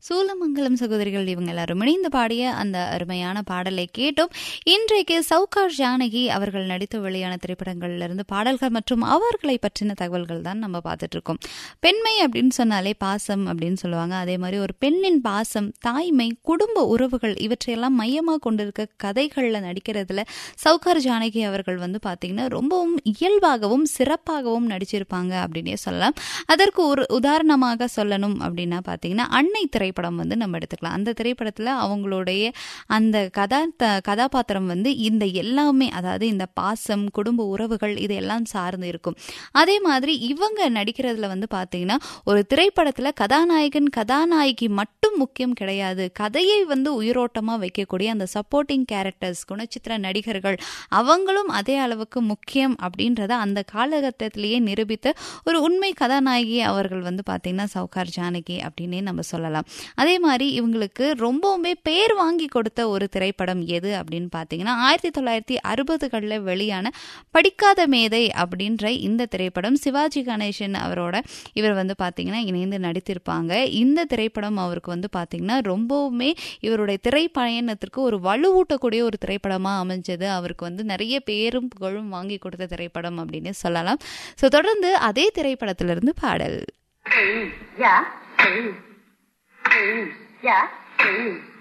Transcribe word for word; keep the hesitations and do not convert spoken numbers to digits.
சூலமங்கலம் சகோதரிகள் இவங்க எல்லாரும் இணைந்து பாடிய அந்த அருமையான பாடலை கேட்டோம். இன்றைக்கு சவுகார் ஜானகி அவர்கள் நடித்து வெளியான திரைப்படங்கள்ல இருந்து பாடல்கள் மற்றும் அவர்களை பற்றின தகவல்கள் தான் நம்ம பார்த்துட்டு இருக்கோம். பெண்மை அப்படின்னு சொன்னாலே பாசம் அப்படின்னு சொல்லுவாங்க. அதே மாதிரி ஒரு பெண்ணின் பாசம், தாய்மை, குடும்ப உறவுகள் இவற்றையெல்லாம் மையமாக கொண்டிருக்க கதைகள்ல நடிக்கிறதுல சவுகார் ஜானகி அவர்கள் வந்து பார்த்தீங்கன்னா ரொம்பவும் இயல்பாகவும் சிறப்பாகவும் நடிச்சிருப்பாங்க அப்படின்னே சொல்லலாம். அதற்கு ஒரு உதாரணமாக சொல்லணும் அப்படின்னா பார்த்தீங்கன்னா அன்னை திரைப்படம் வந்து நம்ம எடுத்துக்கலாம். அந்த திரைப்படத்தில் அவங்களுடைய அந்த கதா கதாபாத்திரம் வந்து இந்த எல்லாமே, அதாவது இந்த பாசம், குடும்ப உறவுகள் இதெல்லாம் சார்ந்து இருக்கும். அதே மாதிரி இவங்க நடிக்கிறதுல வந்து பார்த்தீங்கன்னா ஒரு திரைப்படத்தில் கதாநாயகன் கதாநாயகி மட்டும் முக்கியம் கிடையாது. கதையை வந்து உயிரோட்டமாக வைக்கக்கூடிய அந்த சப்போர்ட்டிங் கேரக்டர்ஸ், குணச்சித்திர நடிகர்கள் அவங்களும் அதே அளவுக்கு முக்கியம் அப்படின்றத அந்த காலகட்டத்திலேயே நிரூபித்த ஒரு உண்மை கதாநாயகி அவர்கள் வந்து பார்த்தீங்கன்னா சவுகார் ஜானகி அப்படின்னே நம்ம சொல்லலாம். அதே மாதிரி இவங்களுக்கு ரொம்பவுமே பேர் வாங்கி கொடுத்த ஒரு திரைப்படம் எது அப்படின்னு பார்த்தீங்கன்னா ஆயிரத்தி தொள்ளாயிரத்தி அறுபதுகளில் வெளியான படிக்காத மேதை அப்படின்ற இந்த திரைப்படம். சிவாஜி கணேசன் அவரோட இவர் வந்து பார்த்தீங்கன்னா இணைந்து நடித்திருப்பாங்க. இந்த திரைப்படம் அவருக்கு வந்து பார்த்தீங்கன்னா ரொம்பவுமே இவருடைய திரைப்பயணத்திற்கு ஒரு வலுவூட்டக்கூடிய ஒரு திரைப்படமாக அமைஞ்சது. அவருக்கு வந்து நிறைய பேரும் புகழும் வாங்கி கொடுத்த திரைப்படம் அப்படின்னு சொல்லலாம். ஸோ தொடர்ந்து அதே திரைப்படத்திலிருந்து பாடல். Yeah. Yeah.